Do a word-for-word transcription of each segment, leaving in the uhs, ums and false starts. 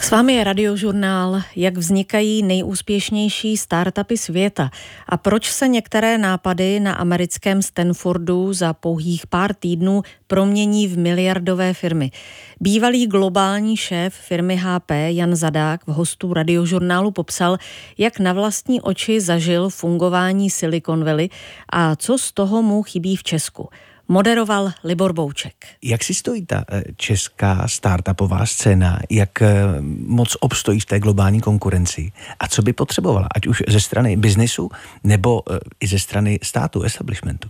S vámi je Radiožurnál, jak vznikají nejúspěšnější startupy světa a proč se některé nápady na americkém Stanfordu za pouhých pár týdnů promění v miliardové firmy. Bývalý globální šéf firmy H P Jan Zadák v hostu Radiožurnálu popsal, jak na vlastní oči zažil fungování Silicon Valley a co z toho mu chybí v Česku. Moderoval Libor Bouček. Jak si stojí ta česká startupová scéna? Jak moc obstojí v té globální konkurenci? A co by potřebovala? Ať už ze strany biznesu, nebo i ze strany státu, establishmentu?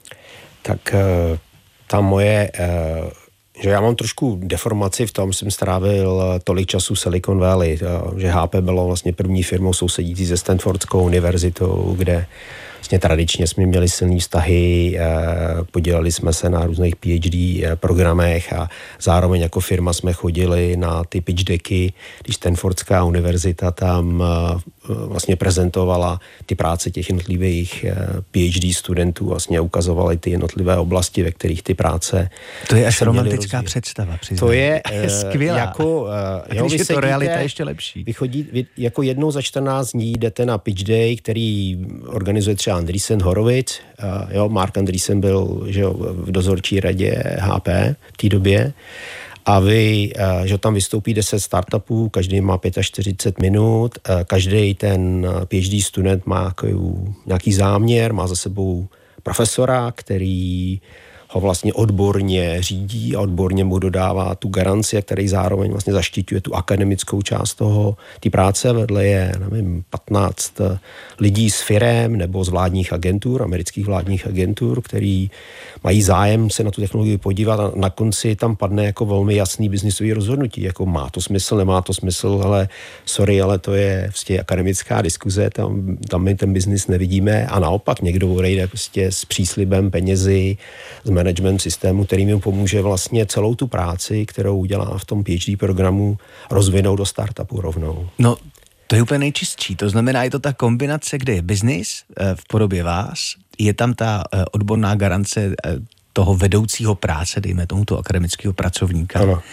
Tak ta moje... že já mám trošku deformaci v tom, jsem strávil tolik času Silicon Valley, že H P bylo vlastně první firmou sousedící se Stanfordskou univerzitou, kde vlastně tradičně jsme měli silný vztahy, podíleli jsme se na různých P H D programech a zároveň jako firma jsme chodili na ty pitch decky, když Stanfordská univerzita tam vlastně prezentovala ty práce těch jednotlivých P H D studentů, vlastně ukazovaly ty jednotlivé oblasti, ve kterých ty práce... To je až romantická představa, přiznám. To je skvělá. Jako, a když je to realita ještě lepší. Vy, chodí, vy jako jednou za čtrnáct dní jdete na pitch day, který organizuje třeba Andreessen Horowitz. Jo, Mark Andreessen byl že jo, v dozorčí radě H P v té době. A vy, že tam vystoupí deset startupů, každý má čtyřicet pět minut, každý ten P H D student má nějaký záměr, má za sebou profesora, který ho vlastně odborně řídí a odborně mu dodává tu garanci, který zároveň vlastně zaštiťuje tu akademickou část toho, ty práce. Vedle je, nevím, patnáct lidí z firem nebo z vládních agentur, amerických vládních agentur, který mají zájem se na tu technologii podívat a na konci tam padne jako velmi jasný biznisový rozhodnutí, jako má to smysl, nemá to smysl, ale sorry, ale to je prostě akademická diskuze, tam, tam my ten biznis nevidíme a naopak někdo odejde prostě s příslibem penězi, z management systému, který mi pomůže vlastně celou tu práci, kterou udělá v tom P H D programu, rozvinout do startupu rovnou. No, to je úplně nejčistší. To znamená, je to ta kombinace, kde je biznis v podobě vás, je tam ta odborná garance toho vedoucího práce, dejme tomu toho akademického pracovníka. Ano.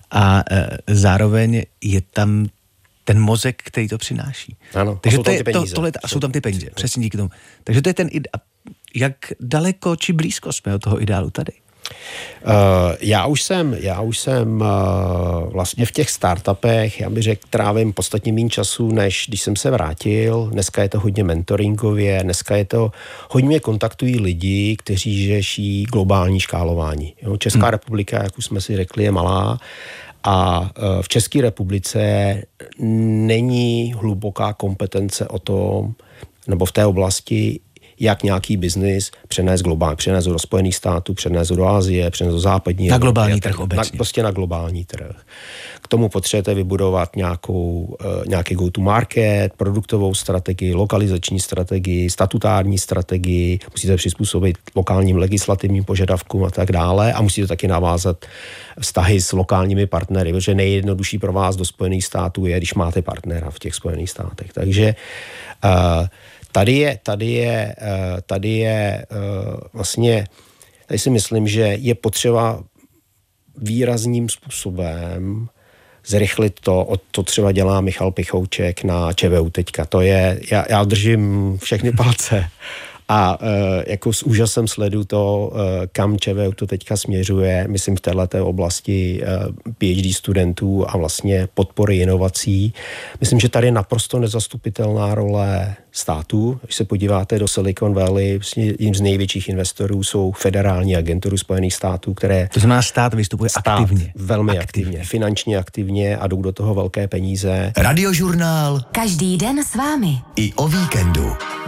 A zároveň je tam ten mozek, který to přináší. Ano, takže a jsou to tam je, ty peníze. To, tohle, a jsou tam ty peníze, přesně díky tomu. Takže to je ten ideál. Jak daleko či blízko jsme od toho ideálu tady? Uh, já už jsem, já už jsem uh, vlastně v těch startupech, já bych řekl, trávím podstatně méně času, než když jsem se vrátil. Dneska je to hodně mentoringově, dneska je to, hodně mě kontaktují lidi, kteří řeší globální škálování. Jo, Česká hmm. republika, jak už jsme si řekli, je malá a uh, v České republice není hluboká kompetence o tom, nebo v té oblasti, jak nějaký biznis přenést globálně, přenést do Spojených států, přenést do Asie, přenést do západní Na Evropy, globální trh obecně. Na, prostě na globální trh. K tomu potřebujete vybudovat nějakou, uh, nějaký go-to-market, produktovou strategii, lokalizační strategii, statutární strategii, musíte přizpůsobit lokálním legislativním požadavkům a tak dále a musíte taky navázat vztahy s lokálními partnery, protože nejjednodušší pro vás do Spojených států je, když máte partnera v těch Spojených státech. Takže uh, Tady je, tady je, tady je vlastně, tady si myslím, že je potřeba výrazným způsobem zrychlit to, to třeba dělá Michal Pichouček na ČVU teďka. To je, já, já držím všechny palce a e, jako s úžasem sledu to, e, kam ČVU to teďka směřuje, myslím v této oblasti e, P H D studentů a vlastně podpory inovací. Myslím, že tady je naprosto nezastupitelná role států. Když se podíváte do Silicon Valley, jedním z největších investorů jsou federální agentury Spojených států, které... To znamená, stát vystupuje stát aktivně. Velmi aktivně. aktivně, finančně aktivně a jdou do toho velké peníze. Radiožurnál. Každý den s vámi. I o víkendu.